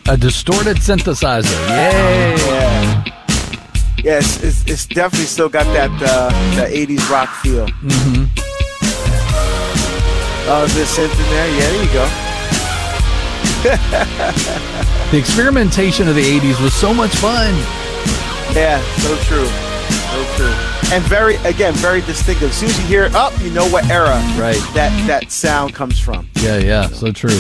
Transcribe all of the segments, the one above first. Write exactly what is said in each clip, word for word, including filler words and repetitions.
A distorted synthesizer. Yay! Yeah. Yeah, it's, it's, it's definitely still got that uh, that eighties rock feel. Mm-hmm. Oh, is there synth in there? Yeah, there you go. The experimentation of the eighties was so much fun. Yeah, so true. So true. And very, again, very distinctive. As soon as you hear it up, you know what era right. that, that sound comes from. Yeah, yeah, so true.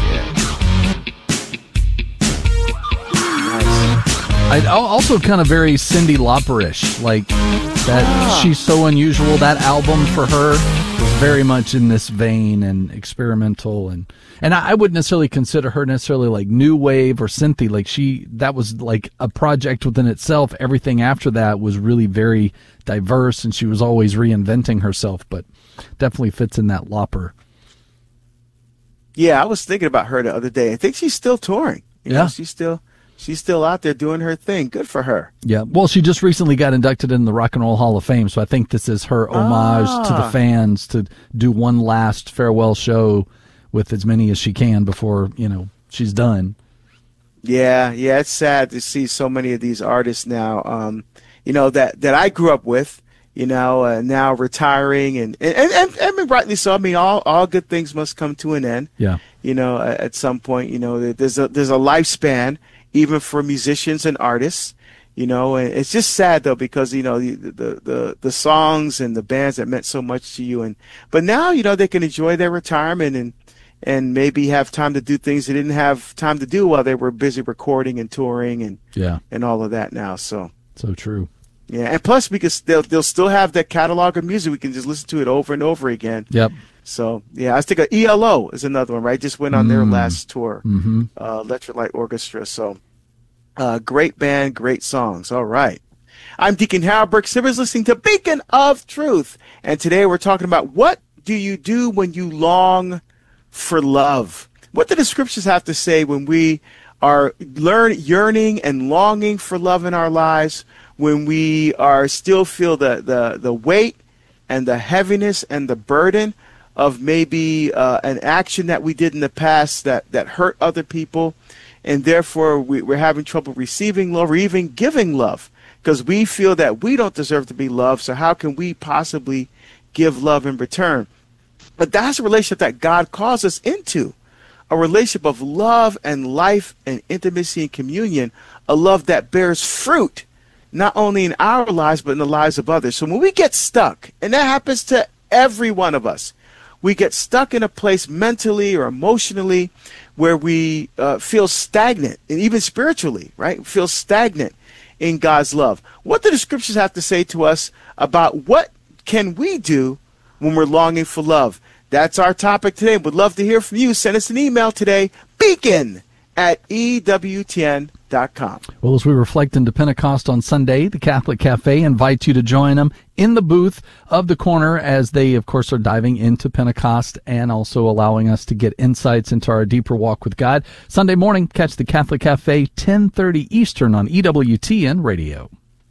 I also kind of very Cyndi Lauper-ish, like that. Ah. She's so unusual. That album for her was very much in this vein and experimental, and and I wouldn't necessarily consider her necessarily like new wave or synthy. Like she, that was like a project within itself. Everything after that was really very diverse, and she was always reinventing herself. But definitely fits in that Lauper. Yeah, I was thinking about her the other day. I think she's still touring. You yeah, know, she's still. She's still out there doing her thing. Good for her. Yeah. Well, she just recently got inducted in the Rock and Roll Hall of Fame, so I think this is her homage ah. to the fans to do one last farewell show with as many as she can before, you know, she's done. Yeah, yeah. It's sad to see so many of these artists now, um, you know, that, that I grew up with, you know, uh, now retiring and, and, and, and, and rightly so. I mean, all, all good things must come to an end. Yeah. You know, at some point, you know, there's a, there's a lifespan even for musicians and artists, you know, and it's just sad though, because, you know, the, the, the, the songs and the bands that meant so much to you. And, but now, you know, they can enjoy their retirement and, and maybe have time to do things they didn't have time to do while they were busy recording and touring and, yeah, and all of that now. So, so true. Yeah. And plus because they'll, they'll still have that catalog of music. We can just listen to it over and over again. Yep. So, yeah, I was thinking E L O is another one, right? Just went on mm. their last tour, mm-hmm. uh, Electric Light Orchestra. So, uh, great band, great songs. All right. I'm Deacon Harold Burke Simmons, listening to Beacon of Truth. And today we're talking about what do you do when you long for love? What do the scriptures have to say when we are learn, yearning and longing for love in our lives, when we are still feel the, the, the weight and the heaviness and the burden of maybe uh, an action that we did in the past that, that hurt other people, and therefore we, we're having trouble receiving love or even giving love because we feel that we don't deserve to be loved, so how can we possibly give love in return? But that's a relationship that God calls us into, a relationship of love and life and intimacy and communion, a love that bears fruit, not only in our lives but in the lives of others. So when we get stuck, and that happens to every one of us, we get stuck in a place mentally or emotionally where we uh, feel stagnant, and even spiritually, right? Feel stagnant in God's love. What do the scriptures have to say to us about what can we do when we're longing for love? That's our topic today. Would love to hear from you. Send us an email today, beacon at E W T N dot com. Well, as we reflect into Pentecost on Sunday, the Catholic Cafe invites you to join them in the booth of the corner as they, of course, are diving into Pentecost and also allowing us to get insights into our deeper walk with God. Sunday morning, catch the Catholic Cafe, ten thirty Eastern on E W T N Radio.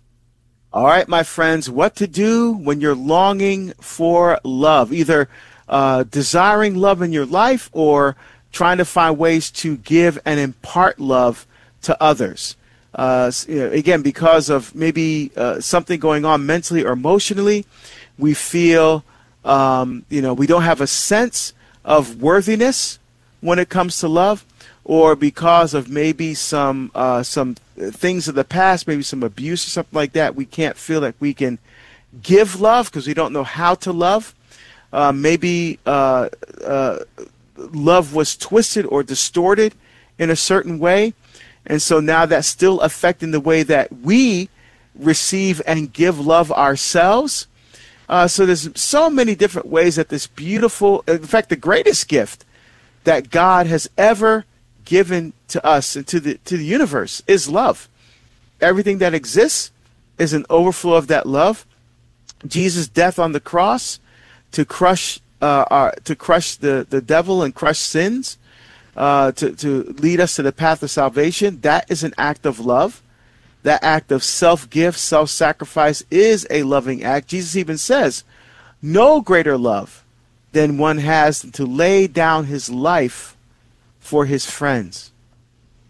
All right, my friends, what to do when you're longing for love, either uh, desiring love in your life or trying to find ways to give and impart love to others. Uh, you know, again, because of maybe uh, something going on mentally or emotionally, we feel, um, you know, we don't have a sense of worthiness when it comes to love, or because of maybe some uh, some things of the past, maybe some abuse or something like that, we can't feel like we can give love because we don't know how to love. Uh, maybe uh, uh, love was twisted or distorted in a certain way. And so now that's still affecting the way that we receive and give love ourselves. Uh, so there's so many different ways that this beautiful, in fact, the greatest gift that God has ever given to us and to the to the universe is love. Everything that exists is an overflow of that love. Jesus' death on the cross to crush uh, our, to crush the, the devil and crush sins, Uh, to, to lead us to the path of salvation, that is an act of love. That act of self-gift, self-sacrifice is a loving act. Jesus even says, no greater love than one has than to lay down his life for his friends.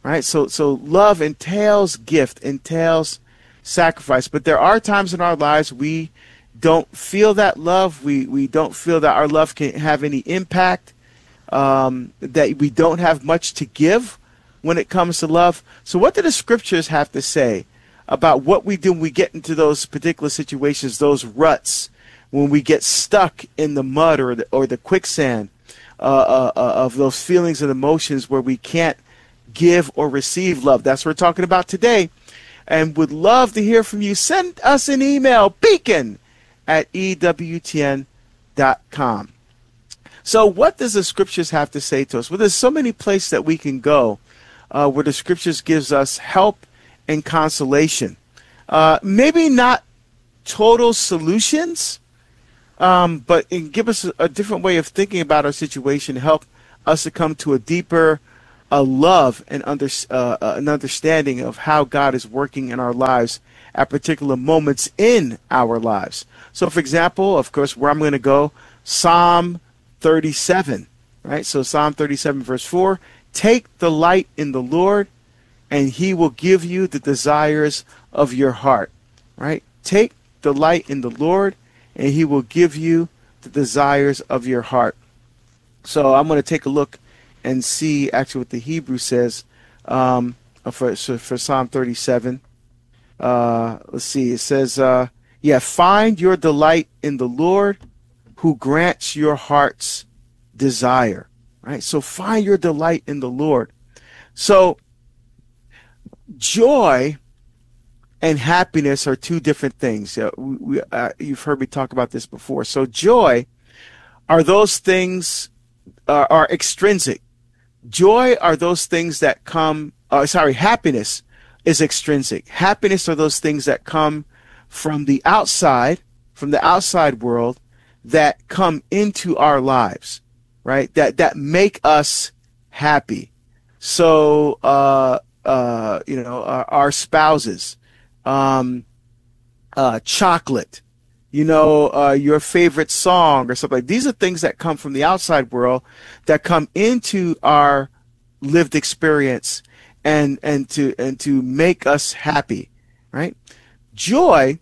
right? So, so love entails gift, entails sacrifice. But there are times in our lives we don't feel that love. We we don't feel that our love can have any impact. Um, that we don't have much to give when it comes to love. So, what do the scriptures have to say about what we do when we get into those particular situations, those ruts, when we get stuck in the mud or the, or the quicksand uh, uh, uh, of those feelings and emotions where we can't give or receive love? That's what we're talking about today. And would love to hear from you. Send us an email, beacon at E W T N dot com. So what does the scriptures have to say to us? Well, there's so many places that we can go uh, where the scriptures gives us help and consolation. Uh, maybe not total solutions, um, but it give us a, a different way of thinking about our situation, help us to come to a deeper uh, love and under, uh, uh, an understanding of how God is working in our lives at particular moments in our lives. So, for example, of course, where I'm going to go, Psalm thirty-seven, right? So Psalm thirty-seven, verse four, take delight in the Lord, and he will give you the desires of your heart, right? Take delight in the Lord, and he will give you the desires of your heart. So I'm going to take a look and see actually what the Hebrew says um, for, for Psalm thirty-seven. Uh, let's see. It says, uh, yeah, find your delight in the Lord, who grants your heart's desire, right? So find your delight in the Lord. So joy and happiness are two different things. Uh, we, uh, you've heard me talk about this before. So joy are those things uh, are extrinsic. Joy are those things that come, uh, sorry, happiness is extrinsic. Happiness are those things that come from the outside, from the outside world, that come into our lives, right? That that make us happy. So, uh, uh, you know, our, our spouses, um, uh, chocolate, you know, uh, your favorite song or something. These are things that come from the outside world that come into our lived experience and and to and to make us happy, right? Joy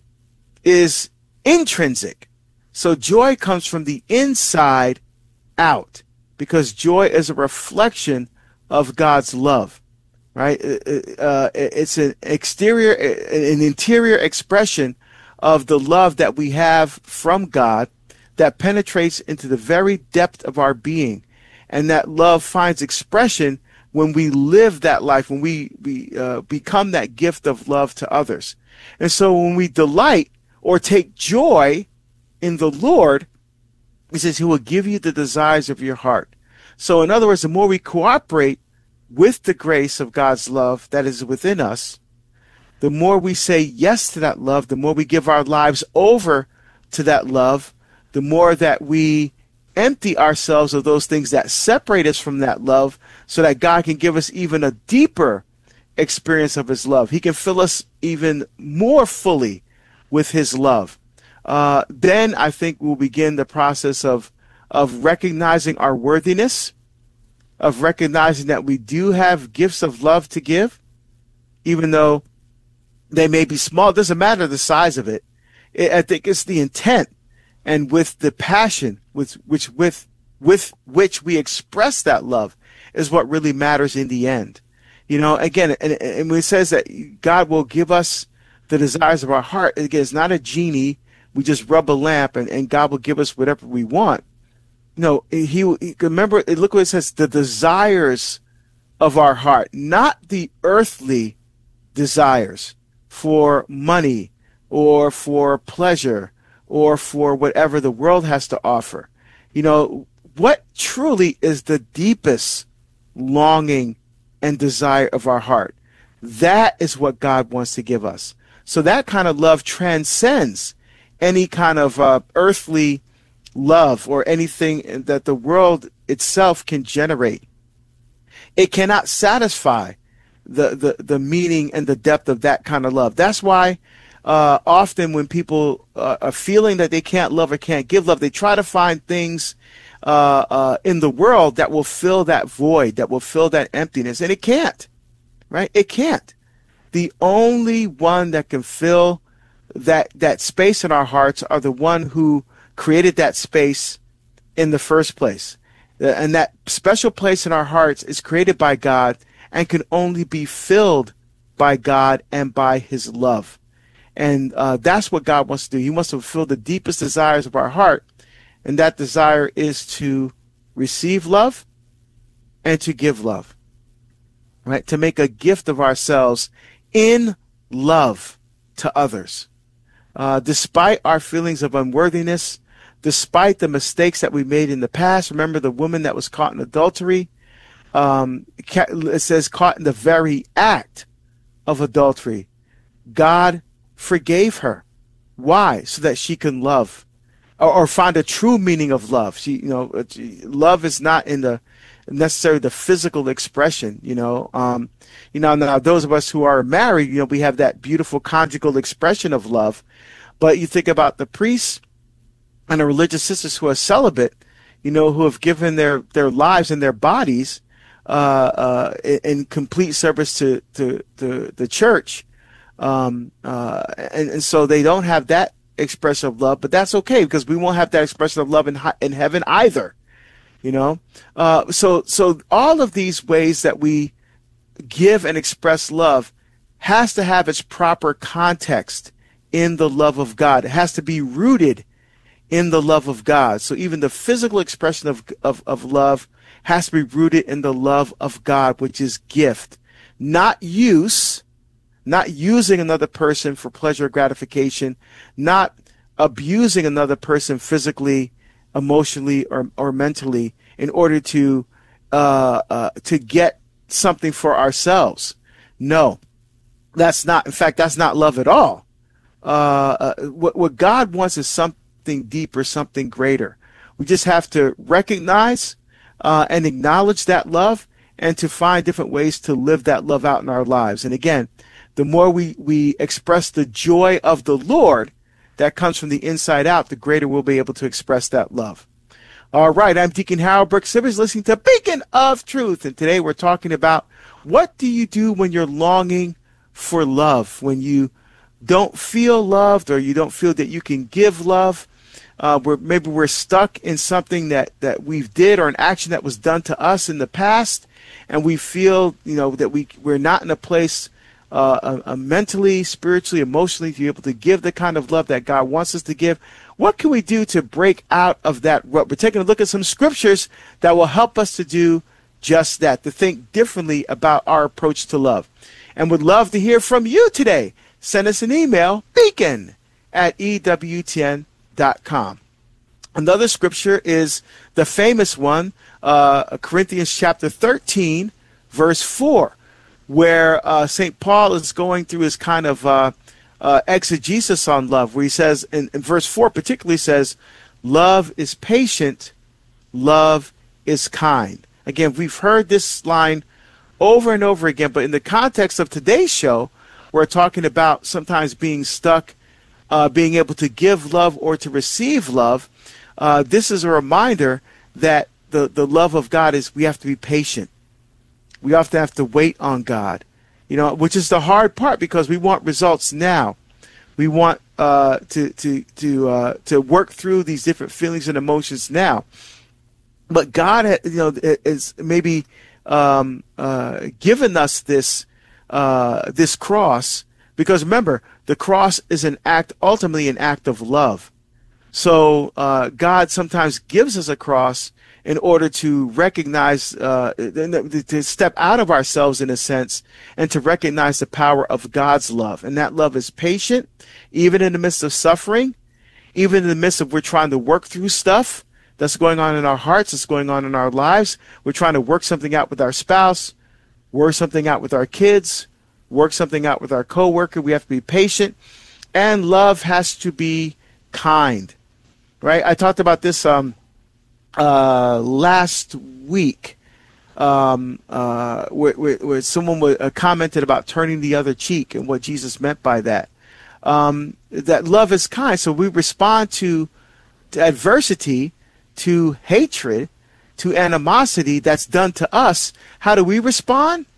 is intrinsic. So joy comes from the inside out, because joy is a reflection of God's love, right? Uh, it's an exterior, an interior expression of the love that we have from God that penetrates into the very depth of our being. And that love finds expression when we live that life, when we, we uh, become that gift of love to others. And so when we delight or take joy in the Lord, he says he will give you the desires of your heart. So in other words, the more we cooperate with the grace of God's love that is within us, the more we say yes to that love, the more we give our lives over to that love, the more that we empty ourselves of those things that separate us from that love, so that God can give us even a deeper experience of his love. He can fill us even more fully with his love. Uh, then I think we'll begin the process of of recognizing our worthiness, of recognizing that we do have gifts of love to give, even though they may be small. It doesn't matter the size of it. it I think it's the intent and with the passion with which with with which we express that love is what really matters in the end. You know, again, and, and when it says that God will give us the desires of our heart, again, it's not a genie. We just rub a lamp and, and God will give us whatever we want. No, he, he remember, look what it says, the desires of our heart, not the earthly desires for money or for pleasure or for whatever the world has to offer. You know, what truly is the deepest longing and desire of our heart? That is what God wants to give us. So that kind of love transcends any kind of uh, earthly love or anything that the world itself can generate. It cannot satisfy the, the, the meaning and the depth of that kind of love. That's why uh, often when people uh, are feeling that they can't love or can't give love, they try to find things uh, uh, in the world that will fill that void, that will fill that emptiness, and it can't. right? It can't. The only one that can fill that that space in our hearts are the one who created that space in the first place. And that special place in our hearts is created by God and can only be filled by God and by his love. And uh, that's what God wants to do. He wants to fulfill the deepest desires of our heart. And that desire is to receive love and to give love, right? To make a gift of ourselves in love to others. Uh, despite our feelings of unworthiness, despite the mistakes that we made in the past. Remember the woman that was caught in adultery? Um, it says caught in the very act of adultery. God forgave her. Why? So that she can love, or, or find a true meaning of love. She, you know, love is not in the necessarily the physical expression. You know, um, you know. Now those of us who are married, you know, we have that beautiful conjugal expression of love. But you think about the priests and the religious sisters who are celibate, you know, who have given their, their lives and their bodies uh, uh, in, in complete service to, to, to the church. Um, uh, and, and so they don't have that expression of love, but that's okay because we won't have that expression of love in, in heaven either, you know. Uh, so, so all of these ways that we give and express love has to have its proper context in the love of God. It has to be rooted in the love of God. So even the physical expression of, of, of love has to be rooted in the love of God, which is gift, not use, not using another person for pleasure or gratification, not abusing another person physically, emotionally, or, or mentally in order to, uh, uh, to get something for ourselves. No, that's not, in fact, that's not love at all. Uh, uh, what, what God wants is something deeper, something greater. We just have to recognize uh, and acknowledge that love and to find different ways to live that love out in our lives. And again, the more we, we express the joy of the Lord that comes from the inside out, the greater we'll be able to express that love. All right, I'm Deacon Harold Brooks Simmons, listening to Beacon of Truth. And today we're talking about what do you do when you're longing for love, when you don't feel loved or you don't feel that you can give love. Uh, where maybe we're stuck in something that, that we did or an action that was done to us in the past, and we feel, you know, that we, we're not in a place uh, uh, uh, mentally, spiritually, emotionally to be able to give the kind of love that God wants us to give. What can we do to break out of that rut? We're taking a look at some scriptures that will help us to do just that, to think differently about our approach to love. And would love to hear from you today. Send us an email, beacon at E W T N dot com. Another scripture is the famous one, uh, Corinthians chapter thirteen, verse four, where uh, Saint Paul is going through his kind of uh, uh, exegesis on love, where he says, in, in verse four particularly says, love is patient, love is kind. Again, we've heard this line over and over again, but in the context of today's show, we're talking about sometimes being stuck, uh, being able to give love or to receive love. Uh, this is a reminder that the, the love of God is we have to be patient. We often have to wait on God, you know, which is the hard part because we want results now. We want uh, to to to uh, to work through these different feelings and emotions now. But God, you know, is maybe um, uh, given us this uh, this cross because remember, the cross is an act, ultimately an act of love. So uh, God sometimes gives us a cross in order to recognize, uh, to step out of ourselves in a sense, and to recognize the power of God's love. And that love is patient, even in the midst of suffering, even in the midst of we're trying to work through stuff that's going on in our hearts, that's going on in our lives. We're trying to work something out with our spouse, work something out with our kids, work something out with our coworker. We have to be patient, and love has to be kind, right? I talked about this um, uh, last week, um, uh, where, where, where someone w- uh, commented about turning the other cheek and what Jesus meant by that. Um, that love is kind, so we respond to, to adversity, to hatred, to animosity that's done to us. How do we respond?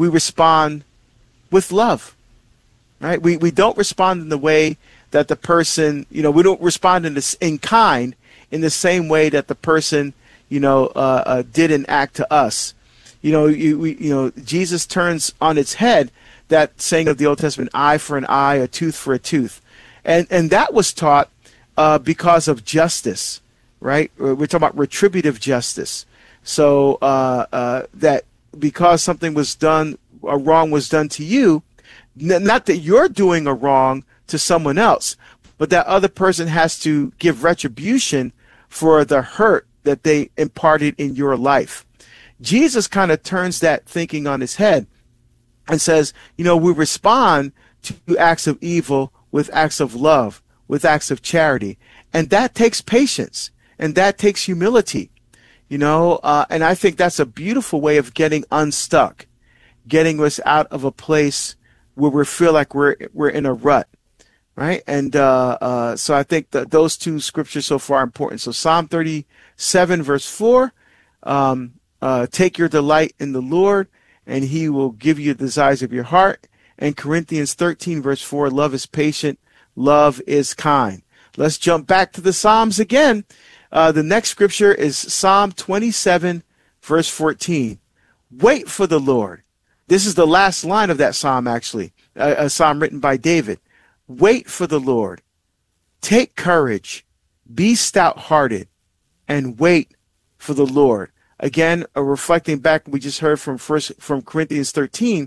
we respond with love, right? We we don't respond in the way that the person, you know, we don't respond in this in kind in the same way that the person, you know, uh, uh, did an act to us. You know, you we, you know, Jesus turns on its head that saying of the Old Testament, eye for an eye, a tooth for a tooth, and and that was taught uh, because of justice, right? We're talking about retributive justice. So uh, uh, that because something was done, a wrong was done to you, n- not that you're doing a wrong to someone else, but that other person has to give retribution for the hurt that they imparted in your life. Jesus kind of turns that thinking on his head and says, you know, we respond to acts of evil with acts of love, with acts of charity. And that takes patience, and that takes humility, you know, uh, and I think that's a beautiful way of getting unstuck, getting us out of a place where we feel like we're we're in a rut, right? And uh, uh, so I think that those two scriptures so far are important. So Psalm thirty-seven, verse four, um, uh, take your delight in the Lord, and he will give you the desires of your heart. And Corinthians thirteen, verse four, love is patient, love is kind. Let's jump back to the Psalms again. Uh, the next scripture is Psalm twenty-seven, verse fourteen. Wait for the Lord. This is the last line of that psalm, actually, a, a psalm written by David. Wait for the Lord. Take courage. Be stout-hearted, and wait for the Lord. Again, uh, reflecting back, we just heard from first from Corinthians thirteen.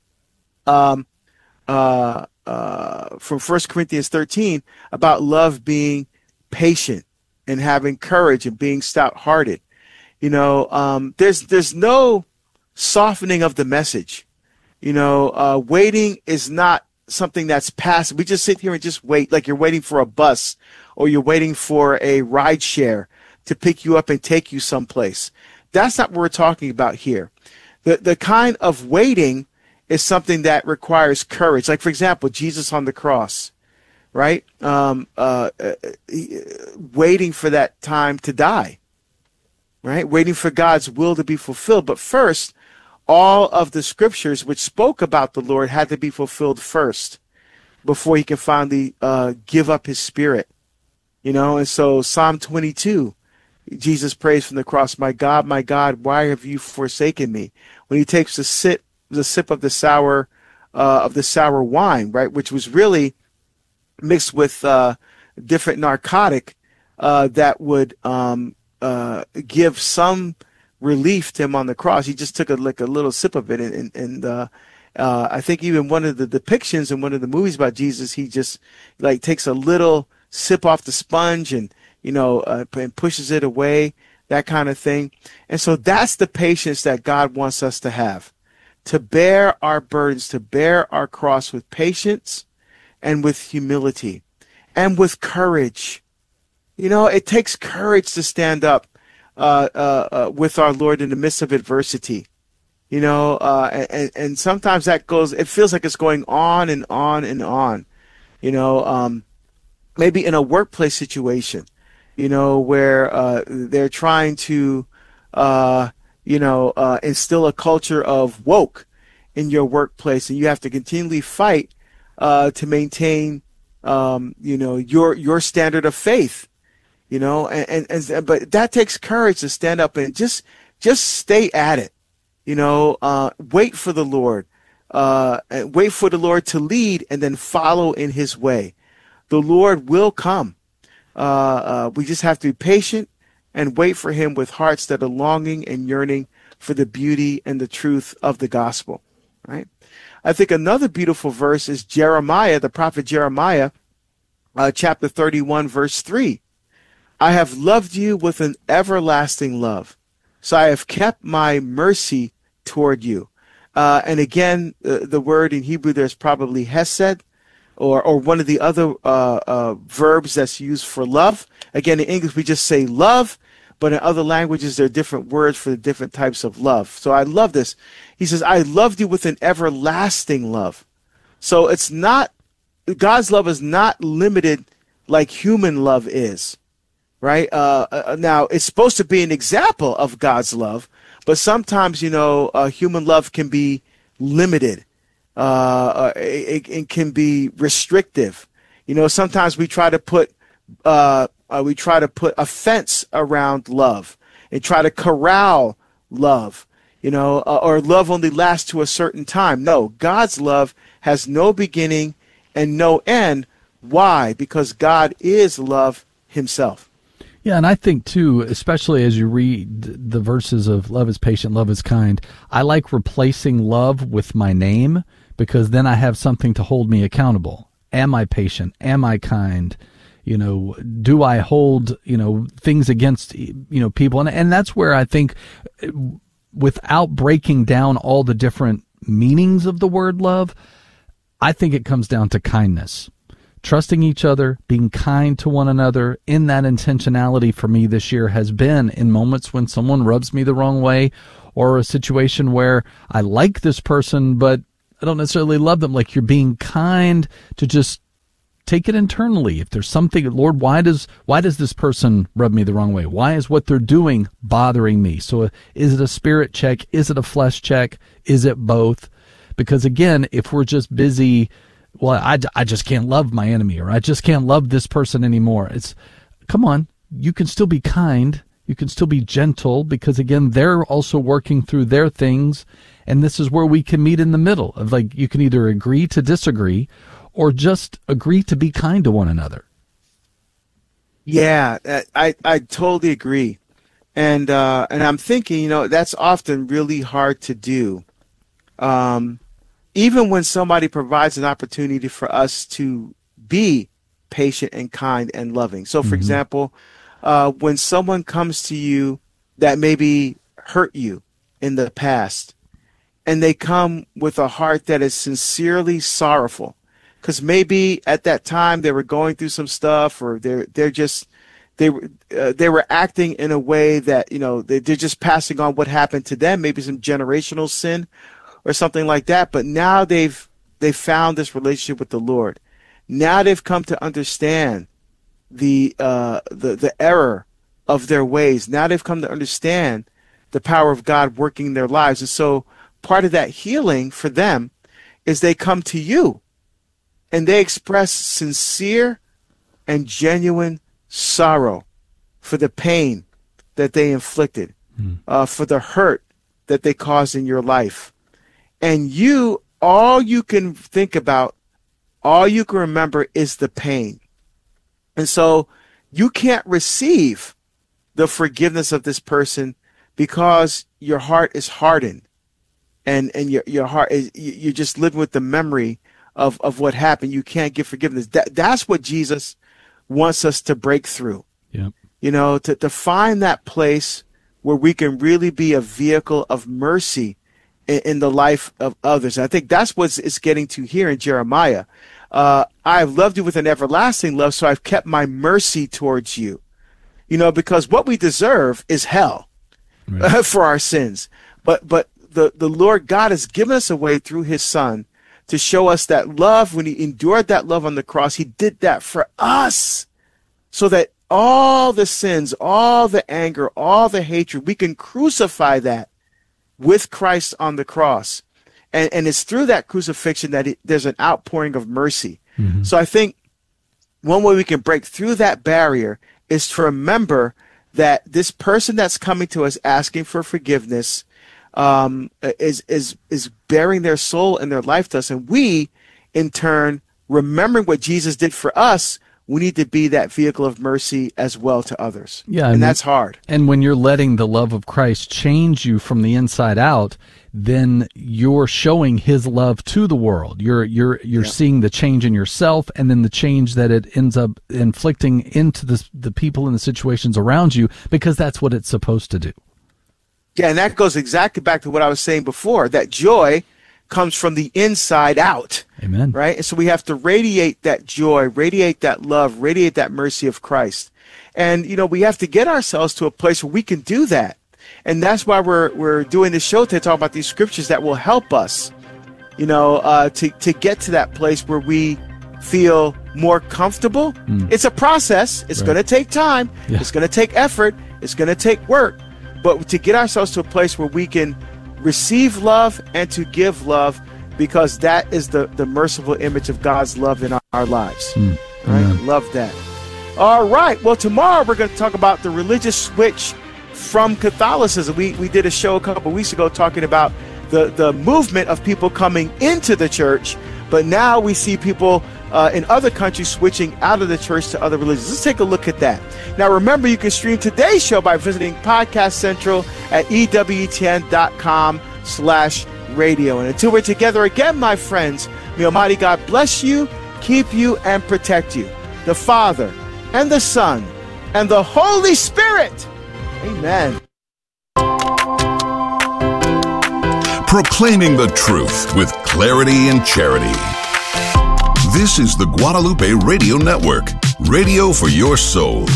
Um, uh, uh, from First Corinthians thirteen about love being patient and having courage and being stout-hearted. You know, um, there's there's no softening of the message. You know, uh, waiting is not something that's passive. We just sit here and just wait, like you're waiting for a bus or you're waiting for a ride share to pick you up and take you someplace. That's not what we're talking about here. The the kind of waiting is something that requires courage. Like, for example, Jesus on the cross, right? Um, uh, uh, waiting for that time to die, right? Waiting for God's will to be fulfilled. But first, all of the scriptures which spoke about the Lord had to be fulfilled first before he can finally uh, give up his spirit, you know? And so Psalm twenty-two, Jesus prays from the cross, my God, my God, why have you forsaken me? When he takes the sip, the sip of the sour, uh, of the sour wine, right, which was really mixed with uh, different narcotic uh, that would um, uh, give some relief to him on the cross. He just took a, like a little sip of it, and, and, and uh, uh, I think even one of the depictions in one of the movies about Jesus, he just like takes a little sip off the sponge and you know uh, and pushes it away, that kind of thing. And so that's the patience that God wants us to have, to bear our burdens, to bear our cross with patience and with humility and with courage. You know, it takes courage to stand up uh, uh, uh, with our Lord in the midst of adversity. You know, uh, and, and sometimes that goes, it feels like it's going on and on and on. You know, um, maybe in a workplace situation, you know, where uh, they're trying to, uh, you know, uh, instill a culture of woke in your workplace, and you have to continually fight uh, to maintain, um, you know, your your standard of faith, you know, and, and, and but that takes courage to stand up and just just stay at it, you know, uh, wait for the Lord, uh, and wait for the Lord to lead, and then follow in His way. The Lord will come. Uh, uh, we just have to be patient and wait for Him with hearts that are longing and yearning for the beauty and the truth of the gospel, right? I think another beautiful verse is Jeremiah, the prophet Jeremiah, uh, chapter thirty-one, verse three. I have loved you with an everlasting love, so I have kept my mercy toward you. Uh, and again, uh, the word in Hebrew there's probably hesed, or or one of the other uh, uh, verbs that's used for love. Again, in English we just say love, but in other languages there are different words for the different types of love. So I love this. He says, I loved you with an everlasting love. So it's not, God's love is not limited like human love is, right? Uh, uh, now, it's supposed to be an example of God's love, but sometimes, you know, uh, human love can be limited. Uh, it, it can be restrictive. You know, sometimes we try to put uh, uh, we try to put a fence around love and try to corral love. You know, uh, or love only lasts to a certain time. No, God's love has no beginning and no end. Why? Because God is love himself. Yeah, and I think, too, especially as you read the verses of love is patient, love is kind, I like replacing love with my name, because then I have something to hold me accountable. Am I patient? Am I kind? You know, do I hold, you know, things against, you know, people? And, and that's where I think, without breaking down all the different meanings of the word love, I think it comes down to kindness. Trusting each other, being kind to one another. In that intentionality for me this year has been in moments when someone rubs me the wrong way, or a situation where I like this person, but I don't necessarily love them. Like, you're being kind to just take it internally. If there's something, Lord, why does why does this person rub me the wrong way? Why is what they're doing bothering me? So is it a spirit check? Is it a flesh check? Is it both? Because again, if we're just busy, well, I, I just can't love my enemy, or I just can't love this person anymore. It's, come on, you can still be kind. You can still be gentle, because again, they're also working through their things. And this is where we can meet in the middle of, like, you can either agree to disagree or just agree to be kind to one another. Yeah, I, I totally agree. And, uh, and I'm thinking, you know, that's often really hard to do. Um, even when somebody provides an opportunity for us to be patient and kind and loving. So, for mm-hmm. example, uh, when someone comes to you that maybe hurt you in the past, and they come with a heart that is sincerely sorrowful, because maybe at that time they were going through some stuff, or they're they're just they were uh, they were acting in a way that, you know, they, they're just passing on what happened to them, maybe some generational sin or something like that. But now they've they've found this relationship with the Lord. Now they've come to understand the uh, the the error of their ways. Now they've come to understand the power of God working in their lives, and so part of that healing for them is they come to you and they express sincere and genuine sorrow for the pain that they inflicted, mm. uh, for the hurt that they caused in your life. And you, all you can think about, all you can remember is the pain. And so you can't receive the forgiveness of this person because your heart is hardened. And and your your heart is, you're just living with the memory of, of what happened. You can't give forgiveness. That that's what Jesus wants us to break through. Yep. You know, to, to find that place where we can really be a vehicle of mercy in, in the life of others. And I think that's what it's getting to here in Jeremiah. Uh, I have loved you with an everlasting love, so I've kept my mercy towards you. You know, because what we deserve is hell, right, for our sins. But but The, the Lord God has given us a way through his son to show us that love. When he endured that love on the cross, he did that for us so that all the sins, all the anger, all the hatred, we can crucify that with Christ on the cross. And, and it's through that crucifixion that it, there's an outpouring of mercy. Mm-hmm. So I think one way we can break through that barrier is to remember that this person that's coming to us asking for forgiveness Um, is is is bearing their soul and their life to us, and we, in turn, remembering what Jesus did for us, we need to be that vehicle of mercy as well to others. Yeah, and, and that's hard. And when you're letting the love of Christ change you from the inside out, then you're showing His love to the world. You're you're you're yeah. seeing the change in yourself, and then the change that it ends up inflicting into the the people and the situations around you, because that's what it's supposed to do. Yeah, and that goes exactly back to what I was saying before, that joy comes from the inside out. Amen. Right? And so we have to radiate that joy, radiate that love, radiate that mercy of Christ. And, you know, we have to get ourselves to a place where we can do that. And that's why we're we're doing this show to talk about these scriptures that will help us, you know, uh, to, to get to that place where we feel more comfortable. Mm. It's a process. It's right. going to take time. Yeah. It's going to take effort. It's going to take work. But to get ourselves to a place where we can receive love and to give love, because that is the, the merciful image of God's love in our, our lives. Mm. Right? Mm. Love that. All right. Well, tomorrow we're going to talk about the religious switch from Catholicism. We we did a show a couple weeks ago talking about the, the movement of people coming into the church, but now we see people uh, in other countries switching out of the church to other religions. Let's take a look at that. Now, remember, you can stream today's show by visiting Podcast Central at E W T N dot com slash radio. And until we're together again, my friends, may Almighty God bless you, keep you, and protect you. The Father, and the Son, and the Holy Spirit. Amen. Proclaiming the truth with clarity and charity. This is the Guadalupe Radio Network, radio for your soul.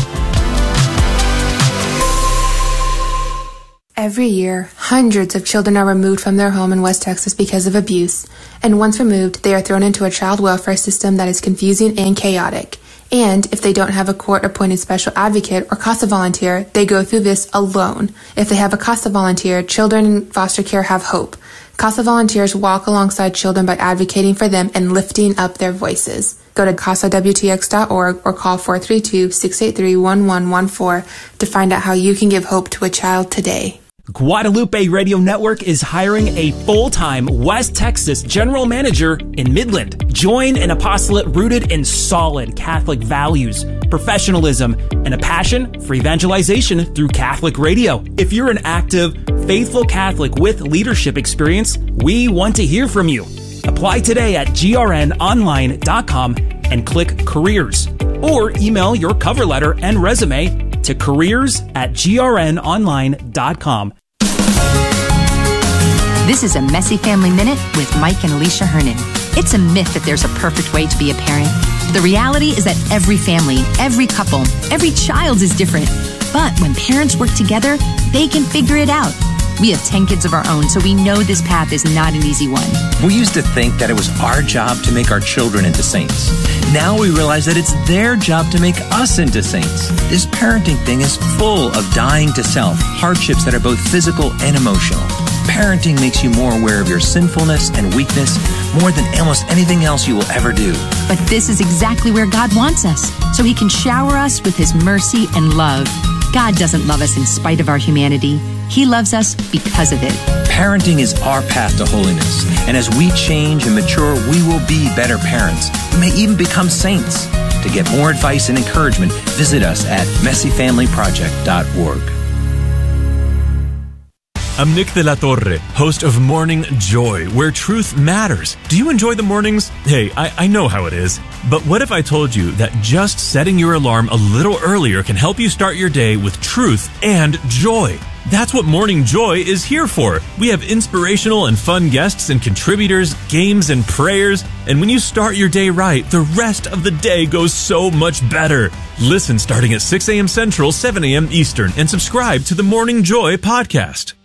Every year, hundreds of children are removed from their home in West Texas because of abuse, and once removed, they are thrown into a child welfare system that is confusing and chaotic. And if they don't have a court-appointed special advocate or CASA volunteer, they go through this alone. If they have a CASA volunteer, children in foster care have hope. CASA volunteers walk alongside children by advocating for them and lifting up their voices. Go to casa w t x dot org or call four three two, six eight three, one one one four to find out how you can give hope to a child today. Guadalupe Radio Network is hiring a full-time West Texas general manager in Midland. Join an apostolate rooted in solid Catholic values, professionalism, and a passion for evangelization through Catholic radio. If you're an active, faithful Catholic with leadership experience, we want to hear from you. Apply today at g r n online dot com and click Careers, or email your cover letter and resume to careers at g r n online dot com. This is a Messy Family Minute with Mike and Alicia Hernan. It's a myth that there's a perfect way to be a parent. The reality is that every family, every couple, every child is different. But when parents work together, they can figure it out. We have ten kids of our own, so we know this path is not an easy one. We used to think that it was our job to make our children into saints. Now we realize that it's their job to make us into saints. This parenting thing is full of dying to self, hardships that are both physical and emotional. Parenting makes you more aware of your sinfulness and weakness more than almost anything else you will ever do. But this is exactly where God wants us, so He can shower us with His mercy and love. God doesn't love us in spite of our humanity. He loves us because of it. Parenting is our path to holiness, and as we change and mature, we will be better parents. We may even become saints. To get more advice and encouragement, visit us at messy family project dot org. I'm Nick de la Torre, host of Morning Joy, where truth matters. Do you enjoy the mornings? Hey, I, I know how it is. But what if I told you that just setting your alarm a little earlier can help you start your day with truth and joy? That's what Morning Joy is here for. We have inspirational and fun guests and contributors, games and prayers. And when you start your day right, the rest of the day goes so much better. Listen starting at six a.m. Central, seven a.m. Eastern, and subscribe to the Morning Joy podcast.